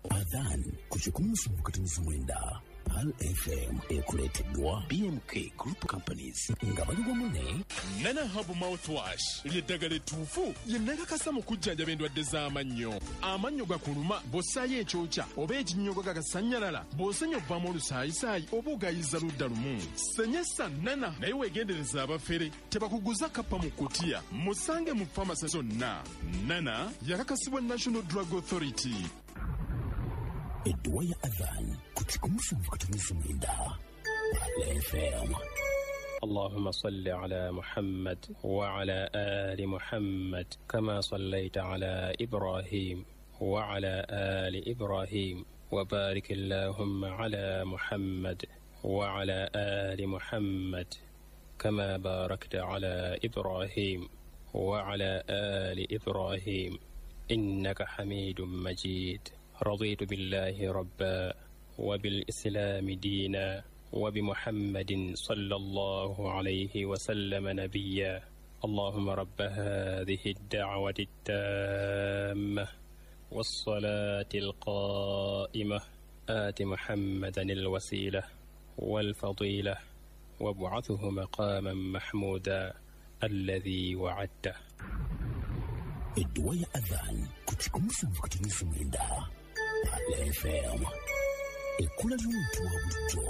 Adhan kuchukumusa mkatanizi mwenda Pal FM ekuleteddwa BMK Group Companies ngabalibwa mune Nana Hub Mouthwash ly'eddagala ettuufu yennakakasa mu kujjanjaba endwadde z'amannyo. Amannyo gakuluma bw'ossaayo ekyokya oba ekinnyogo gagasanyalala bw'osenya obbamu olusaayisaayi oba ogayiza ludda lumu. Senyesa Nana naye weegendereza abafere tebakuguza kappa mu kutiya. Musange mu famasi zonna. Nana yakakasibwa National Drug Authority. Edduwa ya Adhan kuchukumusa mkatanizi mwenda Pal FM. اللهم صل على محمد وعلى آل محمد كما صليت على إبراهيم وعلى آل إبراهيم وبارك اللهم على محمد وعلى آل محمد كما باركت على إبراهيم وعلى آل إبراهيم إنك حميد مجيد. رضيت بالله ربا وبالإسلام دينا وبمحمد صلى الله عليه وسلم نبيا. اللهم رب هذه الدعوة التامة والصلاة القائمة آت محمدا الوسيلة والفضيلة وابعثه مقاما محمودا الذي وعدته. Edduwa ya Adhan kuchukumusa mkatanizi mwenda Pal FM ekula ly'omuntu wa bulijjo.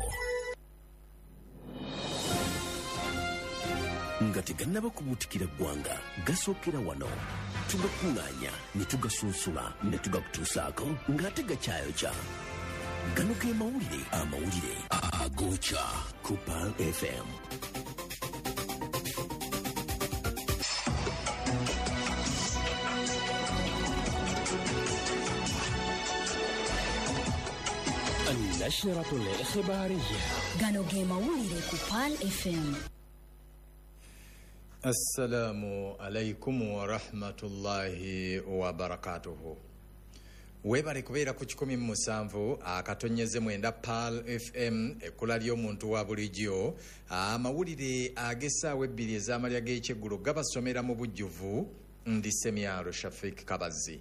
Nga tegannaba kubuutikira ggwanga gasookera wano tugakuŋŋaanya ne tugasunsula ne tugakutuusaako ng'ate gakyayokya. Gano ge amawulire agookya ku Pal FM. النشرة الإخبارية gano ge mawulire ku Pal FM. Assalamu alaikum wa rahmatullahi wa barakatuhu. Webale kubeera ku 17 akatonyeze mwenda Pal FM ekula ly'omuntu wa bulijjo. Amawulire ag'essaawa 2 ez'amalya g'ekyeggulo gabasomera mu bujjuvu ndi Semyalo Shafik Kabazi.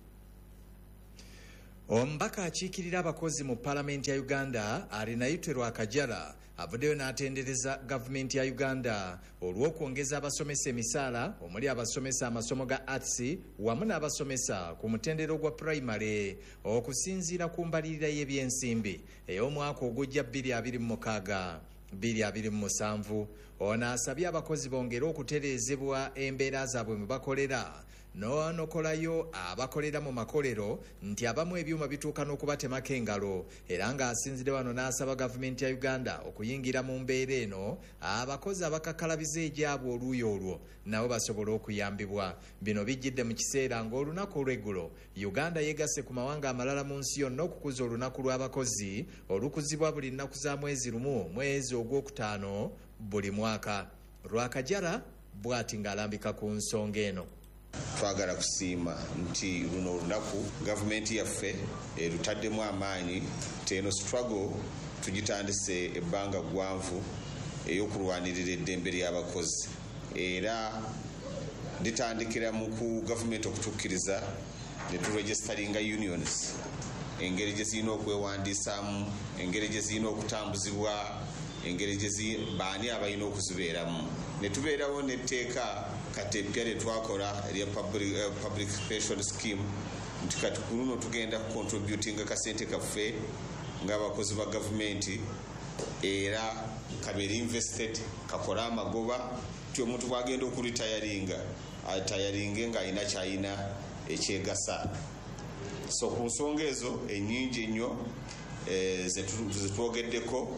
Omubaka akiikirira abakozi mu Palamenti ya Uganda Arinayitwe Rwakajala avuddeyo n'atendereza gavumenti ya Uganda olw'okwongeza abasomesa emisaala omuli abasomesa amasomo ga arts wamu n'abasomesa ku mutendero gwa primary okusinziira ku mbalirira y'ebyensimbi ey'omwaka ogujja 2026 2027. Ono asabye abakozi bongere okutereezebwa embeera zaabwe mwe bakolera n'onokolayo abakolera mu makolero nti abamu ebyuma bituuka n'okubatemako engalo, era ng'asinzire wano n'asaba gavumenti ya Uganda okuyingira mu mbeera eno abakozi abakakalabiza egyabwe oluuyi olwo nabo basobole okuyambibwa. Bino bijjidde mu kiseera ng'olunaku olw'eggulo Uganda yeegasse ku mawanga amalala mu nsi yonna okukuza olunaku lw'abakozi olukuzibwa buli nnaku za mwezi lumu mwezi ogwokutaano buli mwaka. Rwakajala bw'ati ng'alambika ku nsonga eno. Twagala kusiima nti luno olunaku gavumenti yaffe erutaddemu amaanyi teno struggle tugitandise ebbanga ggwanvu ey'okulwanirira eddembe ly'abakozi, era litandikira mu ku gavumenti okutukkiriza ne turegisteringa unions, engeri gye zirina okwewandiisaamu, engeri gye zirina okutambuzibwa, engeri gye baani abalina okuzibeeramu. Ne tubeerawo n'etteeka kati eppya lye twakola erya public pension scheme nti kati ku luno tugenda kucontributinga kasente kaffe ng'abakozi ba gavumenti, era kabeera invested, kakola amagoba ti omuntu bw'agenda okulitayaringa atayaringe ng'alina kyalina ekyegasa. So ku nsonga ezo ennyingi ennyo zetwogeddeko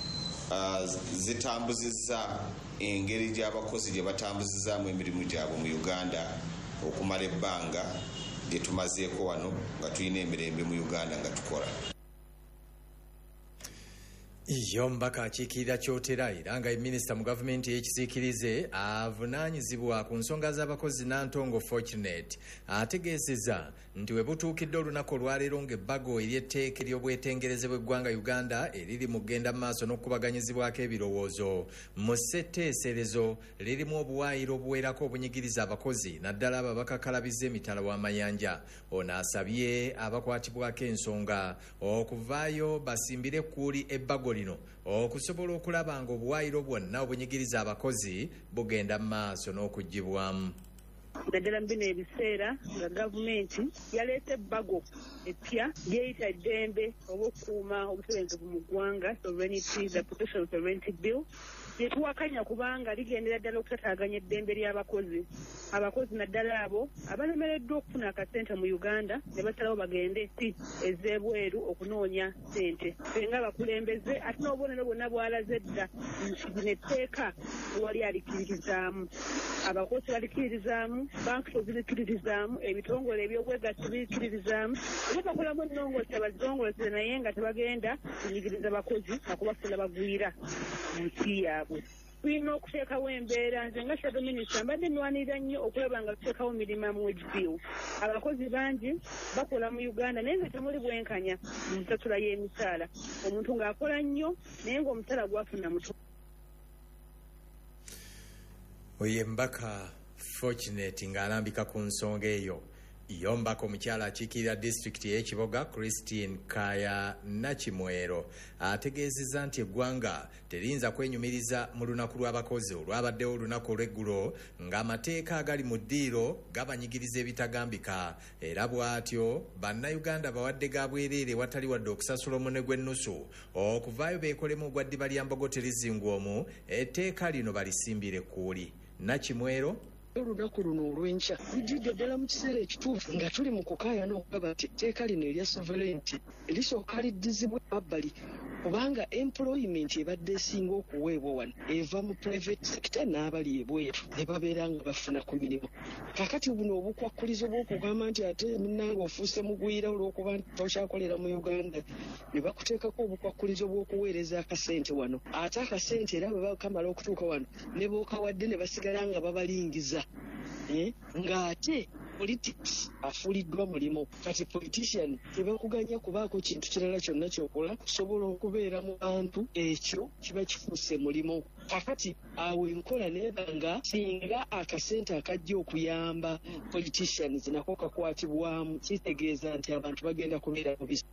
zitambuzizza engeri gy'abakozi gye batambuzizaamu emirimu gyabwe mu Uganda okumala ebbanga gye tumazeeko wano nga tulina emirembe mu Uganda nga tukola. Yo mbaka akiikirira kyotera era nga minisita mu gavumenti y'ekisiikirize avunaanyizibwa ku nsonga z'abakozi Nantongo Fortunate ategeezezza nti we butuukidde olunaku olwaleero ng'ebbago ery'etteeka ery'obwetengereze bw'eggwanga Uganda eriri mu kugenda mu maaso n'okubaganyizibwako ebirowoozo mu ssetteeserezo lirimu obuwaayiro obuwerako obunyigiriza abakozi naddala abo abakakalabiza emitala w'amayanja. Ono asabye abakwatibwako ensonga okuvaayo basimbire ekkuuli ebbago lino okusobola okulaba nga obuwaayiro bwonna obunyigiriza abakozi bugenda mu maaso n'okuggyibwamu. Naddala mu bino ebiseera nga gavumenti yaleese ebbago epya lyeyita eddembe oba okukuuma obutebenkevu mu ggwanga, Sovereignty, the Protection of Sovereignty Bill, lyetuwakanya kubanga ligendera ddala okutataaganya eddembe ly'abakozi. Abakozi naddala abo abalemereddwa okufuna akasente mu Uganda ne basalawo bagende si ez'ebweru okunoonya ssente. Fenga abakulembeze ate n'obubonero bwonna bwalaze dda nti bino etteeka tewali alikiririzaamu. Abakozi balikiririzaamu, banki tezirikiririzaamu, ebitongole eby'obwegassi birikiririzaamu. Era bakolamu ennongoosa bazongolese naye nga tebagenda kunyigiriza bakozi nakubafuna bagwira mu nsi yaabwe. Tulina okuteekawo embeera, nze nga Shadow Minister mbadde nnwanirira nnyo okulaba nga tuteekawo minimum wage bill. Abakozi bangi bakola mu Uganda naye nga temuli bwenkanya mu nsasula y'emisaala. Omuntu ng'akola nnyo naye ng'omusaala gwafuna muto. Oye mbaka Fortunate ng'alambika ku nsonga eyo. Yombaka omukyala akiikirira disitulikiti y'Ekiboga Christine Kaya Nakimwero ategeezezza nti eggwanga teriyinza kwenyumiriza mu lunaku lw'abakozi olwabaddewo olunaku olw'eggulo ng'amateeka agali mu ddiiro gabanyigiriza ebitagambika, era bw'atyo bannayuganda bawadde ga bwereere watali wadde okusasula omune gw'ennusu okuvaayo beekolemu ogwa ddiba lya Mbogo terizingwamu etteeka lino balisimbire ekkuuli. Nakimwero olunaku luno olw'enkya lujjidde ddala mu kiseera ekituufu nga tuli mu kukaayana okulaba nti etteeka lino erya sovereignty lisooka liddizibwa mabbali, kubanga employment ebadde esinga okuweebwa wano eva mu private sector n'abali ebweru ne babeera nga bafuna ku mirimu. Kakati buno obukwakkulizo bw'okugamba nti ate munnanga ofuuse mugwira olw'okuba nti tokyakolera mu Uganda, ne bakuteekako obukwakkulizo bw'okuweereza akasente wano, ate akasente era bwe bakamala okutuuka wano ne bookawadde ne basigala nga babalingiza. Ng'ate politics afuuliddwa mulimu. Kati politician tebakuganya kubaako kintu kirala kyonna kyokola kusobola okubeera mu bantu, ekyo kiba kifuuse mulimu. Kakati awo enkola neeba nga singa akasente akajja okuyamba politicians nako kakwatibwamu, kitegeeza nti abantu bagenda kubeera mu bisi.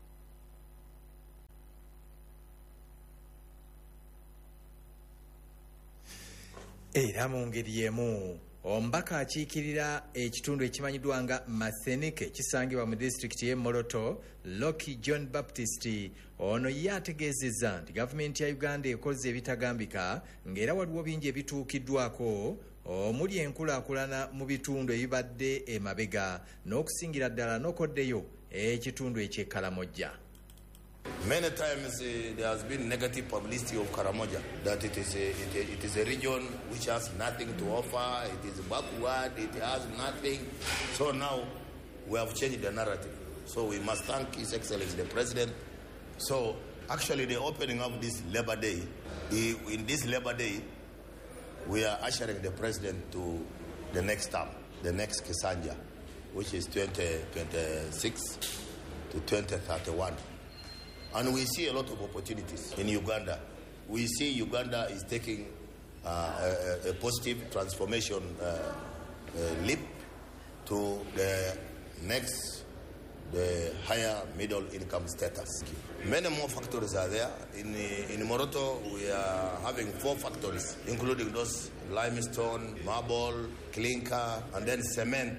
Era mu ngeri y'emu ombaka akiikirira ekitundu ekimanyiddwa nga Mathenike kisangibwa mu disitulikiti y'e Moroto, Loki John Baptist, ono ye ategeezezza nti gavumenti ya Uganda ekoze ebitagambika ng'era waliwo bingi ebituukiddwako omuli enkulaakulana mu bitundu ebibadde emabega n'okusingira ddala n'okoddeyo ekitundu eky'Ekaramoja. Many times there has been negative publicity of Karamoja, that it is a region which has nothing to offer, it is backward, it has nothing. So now we have changed the narrative. So we must thank His Excellency the President. So actually the opening of this Labor Day, in this Labor Day, we are ushering the President to the next term, the next Kisanja, which is 2026 to 2031. And we see a lot of opportunities in Uganda. We see Uganda is taking a positive transformation leap to the next, the higher middle income status. Many more factories are there. In Moroto, we are having 4 factories, including those limestone, marble, clinker, and then cement.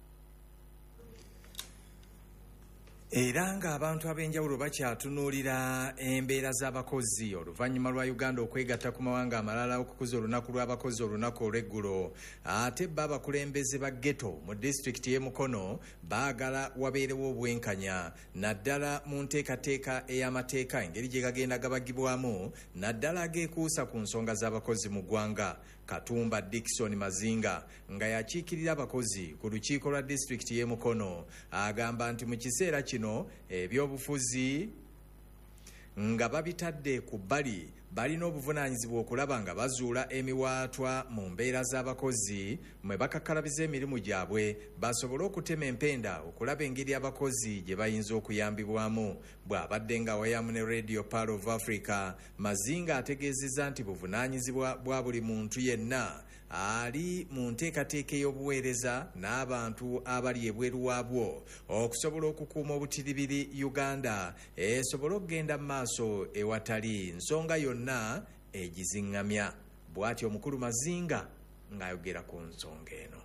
Era ng'abantu ab'enjawulo bakyatunuulira embeera z'abakozi oluvannyuma lwa Uganda okwegatta ku mawanga amalala okukuza olunaku lw'abakozi olunaku olw'eggulo. Ate bo abakulembeze ba ghetto mu disitulikiti y'e Mukono baagala wabeerewo obwenkanya naddala mu nteekateeka ey'amateeka engeri gye gagenda gabagibwamu naddala ageekuusa ku nsonga z'abakozi mu ggwanga. Katumba Dickson Mazinga nga yakiikirira abakozi ku lukiiko lwa disitulikiti y'e Mukono agamba nti mu kiseera kino ebyobufuzi nga babitadde ku bbali balina obuvunaanyizibwa okulaba nga bazuula emiwaatwa mu mbeera z'abakozi mwe bakakkalabiza emirimu gyabwe basobole okutema empenda okulaba engeri abakozi gye bayinza okuyambibwamu. bw'abadde nga awayamu ne Radio Pearl of Africa, Mazinga ategeezezza nti buvunaanyizibwa bwa buli muntu yenna ali mu nteekateeka ey'obuweereza n'abantu abali ebweru waabwo okusobola okukuuma obutiribiri Uganda esobole okugenda mu maaso ewatali nsonga yonna egizingamya. Bw'ati omukulu Mazinga ng'ayogera ku nsonga eno.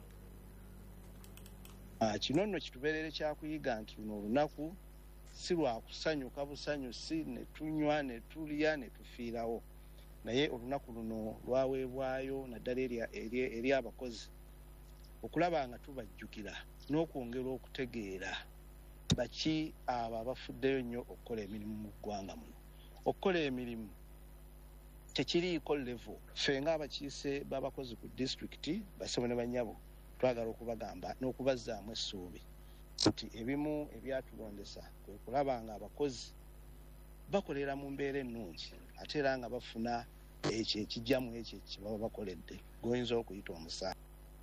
Kino nno kitubeerere kyakuyiga nti luno olunaku si lwa kusanyuka busanyusi ne tunywa ne tulya ne tufiirawo, naye olunaku luno lwaweebwayo naddala eri abakozi okulaba nga tubajjukira n'okwongera okutegeera baki abo abafuddeyo nnyo okukola emirimu mu ggwanga muno. Okukola emirimu tekiriiko level. Ffe ng'abakiise b'abakozi ku disitulikiti basebo ne bannyabo twagala okubagamba n'okubazzaamu essuubi nti ebimu ebyatulondesa kwe kulaba nga abakozi bakolera mu mbeera ennungi ate era nga bafuna ekyo ekijjamu ekyo kye baba bakoledde goyinza okuyita omusaala.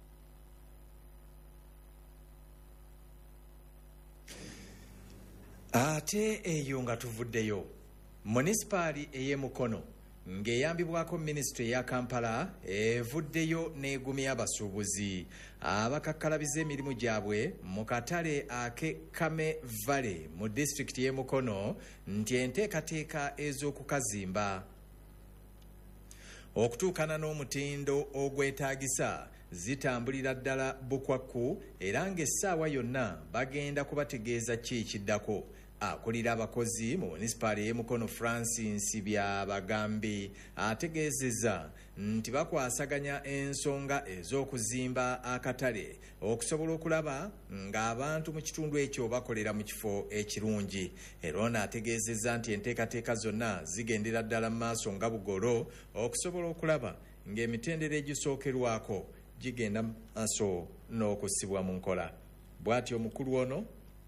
Ate eyo nga tuvuddeyo, munisipaali ey'e Mukono ng'eyambibwako minisitule eya Kampala evuddeyo n'egumya abasuubuzi abakakkalabiza emirimu gyabwe mu katale ak'e Kame Valley mu disitulikiti y'e Mukono nti enteekateeka ez'okukazimba okutuukana n'omutindo ogwetaagisa zitambulira ddala bukwakku era ng'essaawa yonna bagenda kubategeeza ki ekiddako. Akulira abakozi mu munisipaali y'e Mukono Francis Byabagambi ategeezezza nti bakwasaganya ensonga ez'okuzimba akatale okusobola okulaba ng'abantu mu kitundu ekyo bakolera mu kifo ekirungi. Era ono ategeezezza nti enteekateeka zonna zigendera ddala mu maaso nga bugolo okusobola okulaba ng'emitendera egisookerwako gigenda mu maaso n'okussibwa mu nkola. Bw'atyo omukulu ono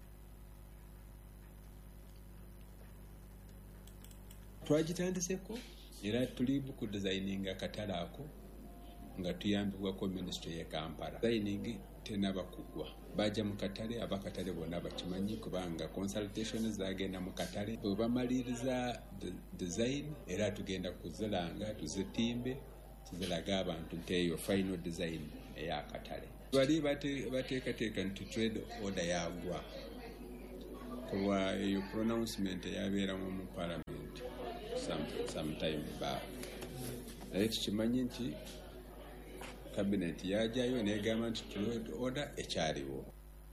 twagitandiseko era tuli ku designing akatale ako nga tuyambibwako minisitule y'e Kampala. Designing tenaba kugwa, bajja mu katale, abakatale bonna bakimanyi kubanga consultation zagenda mu katale. Bwe bamaliriza design era tugenda kuzilanga tuzitimbe tuziraga abantu nti eyo final design ey'akatale. Bali bateekateeka nti trade order yagwa kulwa eyo pronouncement eyabeeramu mu parliament sometime back. Naye tukimanyi nti cabinet yajayo negamba nti trade order ekyaliwo.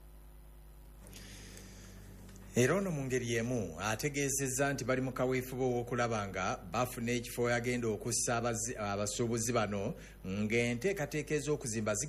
Era ono mu ngeri emu ategeezezza nti bali mu kaweefube w'okulaba nga bafuna ekifo yagenda okussa abasuubuzi bano ng'enteekateeka ez'okuzimba